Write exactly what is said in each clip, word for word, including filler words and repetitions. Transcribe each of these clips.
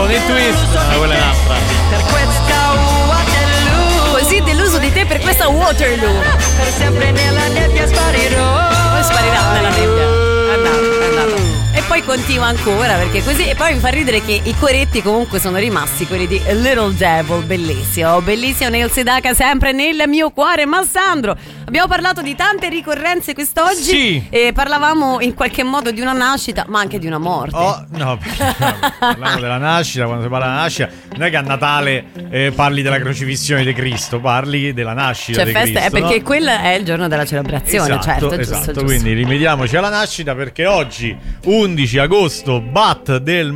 con il twist, ma quella è un'altra. Per questa Waterloo, Così deluso di te per questa Waterloo. per sempre nella nebbia sparirò. Poi sparirà nella nebbia. È andato, è andato. E poi continua ancora perché così. E poi mi fa ridere che i coretti comunque sono rimasti quelli di Little Devil. Bellissimo, bellissimo. Neil Sedaka sempre nel mio cuore. Ma Sandro, abbiamo parlato di tante ricorrenze quest'oggi. Sì. E parlavamo in qualche modo di una nascita, ma anche di una morte. Oh, no, perché, no, parliamo della nascita. Quando si parla della nascita, non è che a Natale eh, parli della crocifissione di Cristo, parli della nascita Cioè di festa, Cristo. è perché no? quello è il giorno della celebrazione, Esatto, certo, esatto. giusto, giusto. Quindi rimediamoci alla nascita perché oggi, undici agosto, B A T del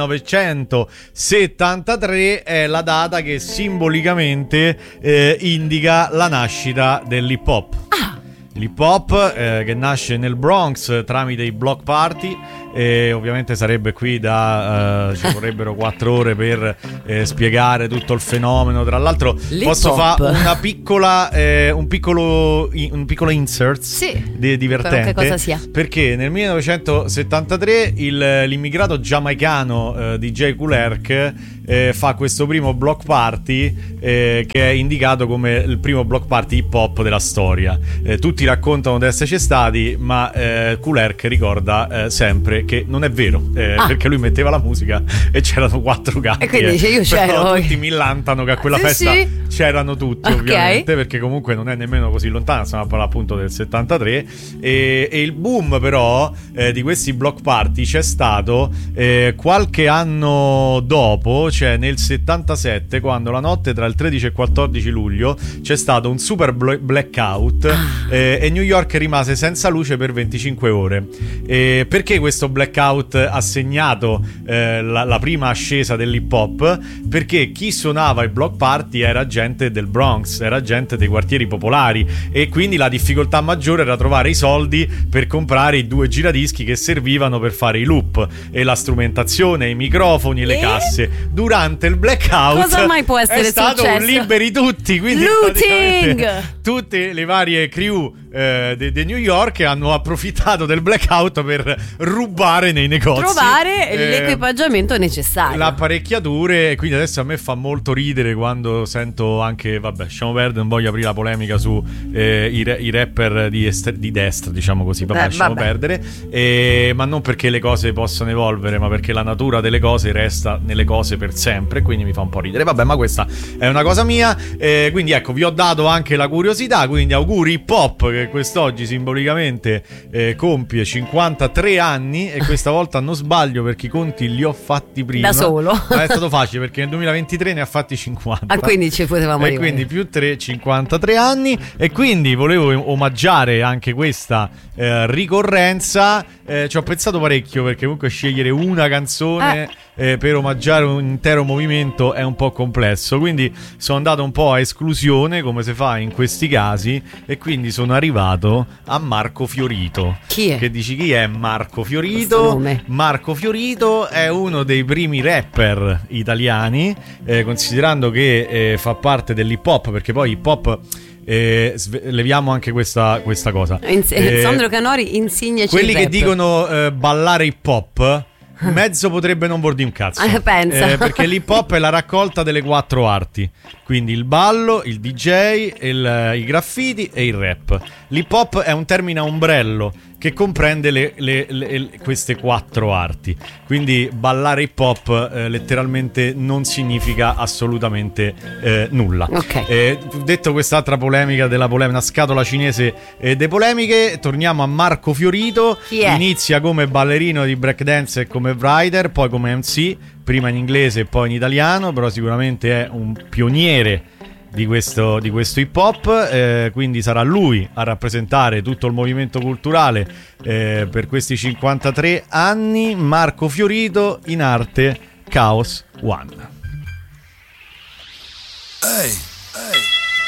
millenovecentosettantatré, è la data che simbolicamente eh, indica la nascita dell'hip hop. Ah. L'hip hop eh, che nasce nel Bronx tramite i block party. E ovviamente sarebbe qui da uh, ci vorrebbero quattro ore per eh, spiegare tutto il fenomeno. Tra l'altro L'hip posso hop. fare una piccola eh, un piccolo un piccolo insert Sì, di, divertente, che cosa sia. perché nel millenovecentosettantatré il, l'immigrato giamaicano eh, D J Kool Herc eh, fa questo primo block party eh, che è indicato come il primo block party hip hop della storia. Eh, tutti raccontano di esserci stati, ma eh, Kool Herc ricorda eh, sempre che non è vero, eh, Ah. perché lui metteva la musica e c'erano quattro gatti. E quindi dice, io Però c'ero. tutti millantano che a quella Sì, festa sì. c'erano tutti, Ok. ovviamente, perché comunque non è nemmeno così lontana, stiamo a parlare appunto del settantatré. E, e il boom però eh, di questi block party c'è stato eh, qualche anno dopo, cioè nel settantasette, quando la notte tra il tredici e il quattordici luglio c'è stato un super bl- blackout eh, e New York rimase senza luce per venticinque ore. E perché questo blackout ha segnato eh, la, la prima ascesa dell'hip hop? Perché chi suonava i block party era gente del Bronx, era gente dei quartieri popolari, e quindi la difficoltà maggiore era trovare i soldi per comprare i due giradischi che servivano per fare i loop e la strumentazione, i microfoni e le E? casse. Durante il blackout Cosa mai può essere è stato successo? un liberi tutti, quindi Looting! praticamente tutte le varie crew eh, di New York hanno approfittato del blackout per rubare nei negozi, Trovare eh, l'equipaggiamento necessario. le apparecchiature. E quindi adesso a me fa molto ridere quando sento anche, vabbè, lasciamo perdere, non voglio aprire la polemica su eh, i, ra- i rapper di, est- di destra, diciamo così, vabbè, Eh, lasciamo vabbè. perdere, eh, ma non perché le cose possono evolvere, ma perché la natura delle cose resta nelle cose per sempre, quindi mi fa un po' ridere, vabbè, ma questa è una cosa mia. Eh, quindi ecco, vi ho dato anche la curiosità, quindi auguri hip hop che quest'oggi simbolicamente eh, compie cinquantatré anni, e questa volta non sbaglio perché i conti li ho fatti prima Da solo. ma è stato facile perché nel duemilaventitré ne ha fatti cinquanta. Ah, quindi ci potevamo E arrivare. quindi più tre, cinquantatré anni. E quindi volevo omaggiare anche questa eh, ricorrenza. Eh, ci ho pensato parecchio, perché comunque scegliere una canzone eh, per omaggiare un intero movimento è un po' complesso. Quindi sono andato un po' a esclusione, come si fa in questi casi, e quindi sono arrivato a Marco Fiorito. Chi è? Che dici, chi è Marco Questo Fiorito? nome. Marco Fiorito è uno dei primi rapper italiani, eh, considerando che eh, fa parte dell'hip hop, perché poi hip hop eh, sve- leviamo anche questa, questa cosa. Ins- Eh, Sandro Canori insegnaci quelli il che rap. dicono eh, ballare hip hop, mezzo potrebbe non vuol dire un cazzo. Eh, pensa. Eh, perché l'hip hop è la raccolta delle quattro arti, quindi il ballo, il D J, il, i graffiti e il rap. L'hip hop è un termine a ombrello che comprende le, le- le- le- queste quattro arti. Quindi ballare hip hop eh, letteralmente non significa assolutamente eh, nulla. Ok. Eh, detto quest'altra polemica della polemica, una scatola cinese eh, de polemiche, torniamo a Marco Fiorito. Chi è? Inizia come ballerino di breakdance e come rider, poi come M C, prima in inglese e poi in italiano, però sicuramente è un pioniere di questo, di questo hip hop, eh, quindi sarà lui a rappresentare tutto il movimento culturale eh, per questi cinquantatré anni. Marco Fiorito, in arte Chaos One. Hey.